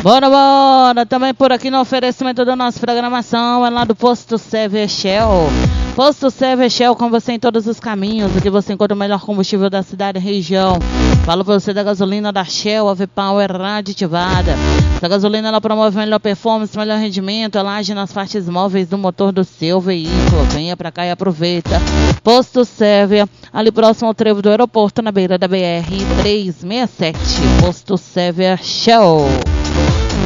Bora, também por aqui no oferecimento da nossa programação, é lá do Posto Serve Shell. Posto Serve Shell, com você em todos os caminhos, aqui você encontra o melhor combustível da cidade e região. Falo pra você da gasolina da Shell, a V-Power aditivada. Essa gasolina ela promove melhor performance, melhor rendimento, ela age nas partes móveis do motor do seu veículo. Venha pra cá e aproveita. Posto Serve, ali próximo ao trevo do aeroporto, na beira da BR-367. Posto Serve Shell.